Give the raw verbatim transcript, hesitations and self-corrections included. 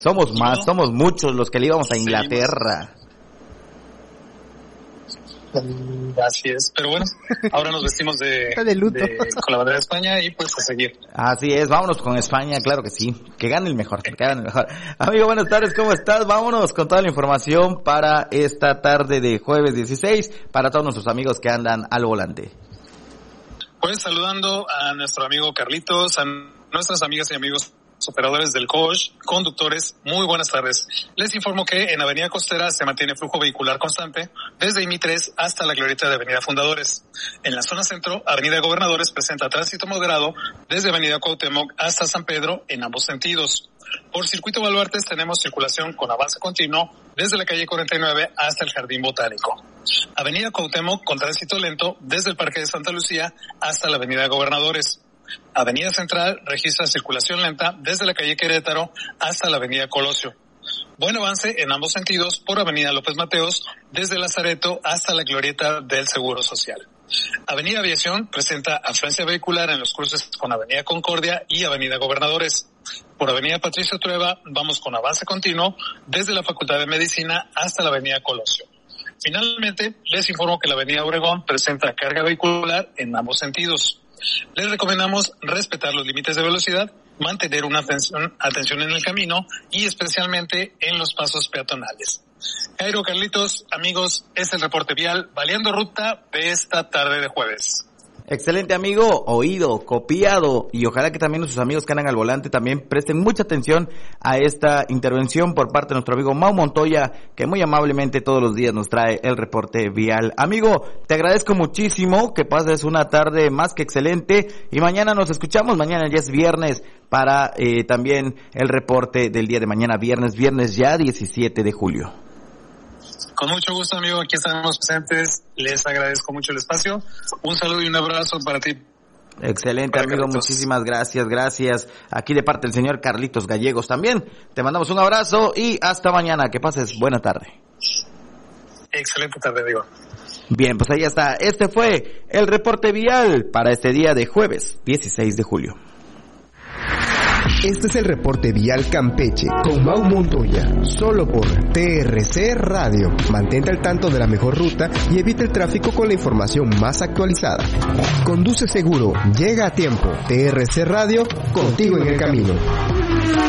Somos más, somos muchos los que le íbamos a Inglaterra. Así es, pero bueno, ahora nos vestimos de, de luto. de con la bandera de España y pues a seguir. Así es, vámonos con España, claro que sí, que gane el mejor, que gane el mejor. Amigo, buenas tardes, ¿cómo estás? Vámonos con toda la información para esta tarde de jueves dieciséis, para todos nuestros amigos que andan al volante. Pues saludando a nuestro amigo Carlitos, a nuestras amigas y amigos operadores del coach, conductores, muy buenas tardes. Les informo que en Avenida Costera se mantiene flujo vehicular constante desde I M I tres hasta la glorieta de Avenida Fundadores. En la zona centro, Avenida Gobernadores presenta tránsito moderado desde Avenida Cuauhtémoc hasta San Pedro en ambos sentidos. Por Circuito Baluartes tenemos circulación con avance continuo desde la calle cuarenta y nueve hasta el Jardín Botánico. Avenida Cuauhtémoc con tránsito lento desde el Parque de Santa Lucía hasta la Avenida Gobernadores. Avenida Central registra circulación lenta desde la calle Querétaro hasta la Avenida Colosio. Buen avance en ambos sentidos por Avenida López Mateos desde Lazareto hasta la glorieta del Seguro Social. Avenida Aviación presenta afluencia vehicular en los cruces con Avenida Concordia y Avenida Gobernadores. Por Avenida Patricio Trueba vamos con avance continuo desde la Facultad de Medicina hasta la Avenida Colosio. Finalmente, les informo que la Avenida Obregón presenta carga vehicular en ambos sentidos. Les recomendamos respetar los límites de velocidad, mantener una atención, atención en el camino y especialmente en los pasos peatonales. Jairo, Carlitos, amigos, es el reporte vial Baleando Ruta de esta tarde de jueves. Excelente, amigo, oído, copiado, y ojalá que también nuestros amigos que andan al volante también presten mucha atención a esta intervención por parte de nuestro amigo Mau Montoya, que muy amablemente todos los días nos trae el reporte vial. Amigo, te agradezco muchísimo, que pases una tarde más que excelente, y mañana nos escuchamos, mañana ya es viernes, para eh, también el reporte del día de mañana, viernes, viernes ya diecisiete de julio. Con mucho gusto, amigo, aquí estamos presentes, les agradezco mucho el espacio, un saludo y un abrazo para ti. Excelente, para amigo, Carlitos. Muchísimas gracias, gracias, aquí de parte del señor Carlitos Gallegos también, te mandamos un abrazo y hasta mañana, que pases buena tarde. Excelente tarde, amigo. Bien, pues ahí está, este fue el reporte vial para este día de jueves dieciséis de julio. Este es el reporte vial Campeche con Mau Montoya, solo por T R C Radio. Mantente al tanto de la mejor ruta y evita el tráfico con la información más actualizada. Conduce seguro, llega a tiempo. T R C Radio, contigo en el camino.